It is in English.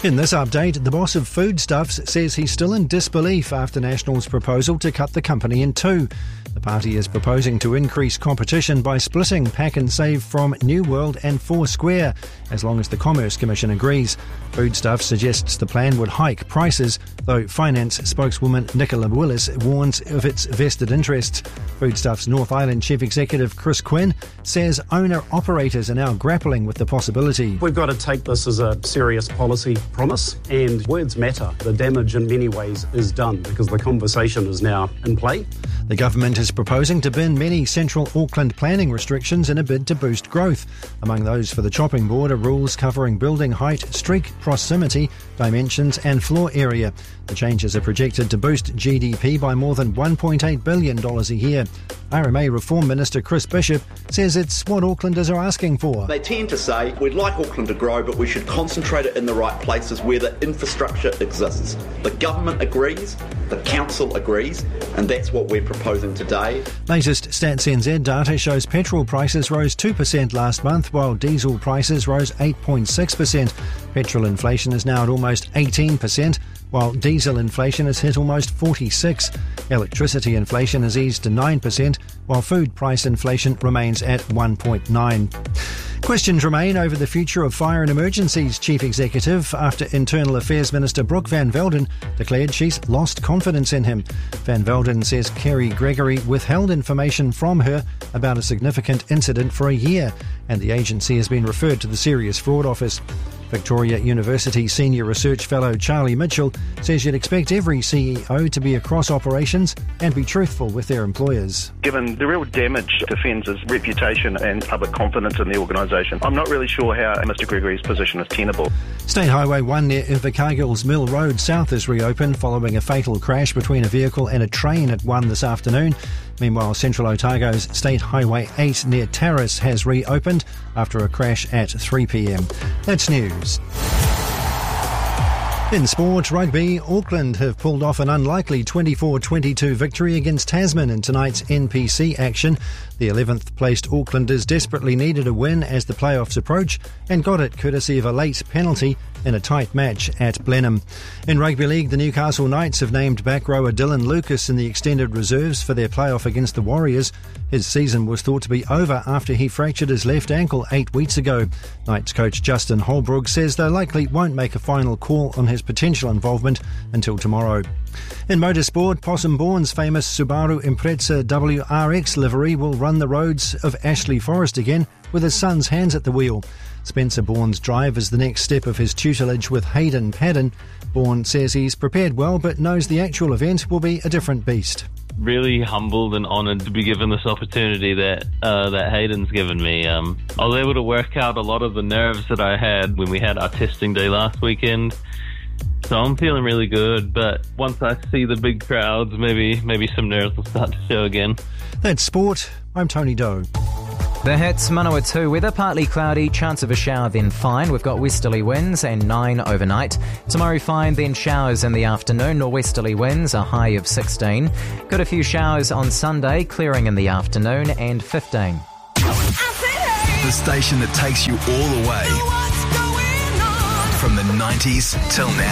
In this update, the boss of Foodstuffs says he's still in disbelief after National's proposal to cut the company in two. The party is proposing to increase competition by splitting Pack and Save from New World and Foursquare, as long as the Commerce Commission agrees. Foodstuffs suggests the plan would hike prices, though finance spokeswoman Nicola Willis warns of its vested interests. Foodstuffs North Island Chief Executive Chris Quinn says owner-operators are now grappling with the possibility. We've got to take this as a serious policy promise, and words matter. The damage in many ways is done because the conversation is now in play. The government is proposing to bin many central Auckland planning restrictions in a bid to boost growth. Among those for the chopping board are rules covering building height, street proximity, dimensions and floor area. The changes are projected to boost GDP by more than $1.8 billion a year. RMA Reform Minister Chris Bishop says it's what Aucklanders are asking for. They tend to say, we'd like Auckland to grow, but we should concentrate it in the right places where the infrastructure exists. The government agrees, the council agrees, and that's what we're proposing today. Latest Stats NZ data shows petrol prices rose 2% last month, while diesel prices rose 8.6%. Petrol inflation is now at almost 18%, while diesel inflation has hit almost 46%. Electricity inflation has eased to 9%, while food price inflation remains at 1.9%. Questions remain over the future of Fire and Emergencies Chief Executive after Internal Affairs Minister Brooke Van Velden declared she's lost confidence in him. Van Velden says Kerry Gregory withheld information from her about a significant incident for a year, and the agency has been referred to the Serious Fraud Office. Victoria University Senior Research Fellow Charlie Mitchell says you'd expect every CEO to be across operations and be truthful with their employers. Given the real damage to FENZ's reputation and public confidence in the organisation, I'm not really sure how Mr Gregory's position is tenable. State Highway 1 near Invercargill's Mill Road South is reopened following a fatal crash between a vehicle and a train at 1 this afternoon. Meanwhile, Central Otago's State Highway 8 near Terrace has reopened after a crash at 3 p.m. That's news. In sport, rugby, Auckland have pulled off an unlikely 24-22 victory against Tasman in tonight's NPC action. The 11th placed Aucklanders desperately needed a win as the playoffs approach and got it courtesy of a late penalty in a tight match at Blenheim. In rugby league, the Newcastle Knights have named back rower Dylan Lucas in the extended reserves for their playoff against the Warriors. His season was thought to be over after he fractured his left ankle 8 weeks ago. Knights coach Justin Holbrook says they likely won't make a final call on his potential involvement until tomorrow. In motorsport, Possum Bourne's famous Subaru Impreza WRX livery will run the roads of Ashley Forest again with his son's hands at the wheel. Spencer Bourne's drive is the next step of his tutelage with Hayden Paddon. Bourne says he's prepared well but knows the actual event will be a different beast. Really humbled and honoured to be given this opportunity that Hayden's given me. I was able to work out a lot of the nerves that I had when we had our testing day last weekend. So I'm feeling really good, but once I see the big crowds, maybe some nerves will start to show again. That's sport. I'm Tony Doe. The hits, Manawatu weather, partly cloudy, chance of a shower then fine. We've got westerly winds and 9 overnight. Tomorrow fine, then showers in the afternoon. Norwesterly winds, a high of 16. Got a few showers on Sunday, clearing in the afternoon and 15. The station that takes you all the way. From the 90s till now.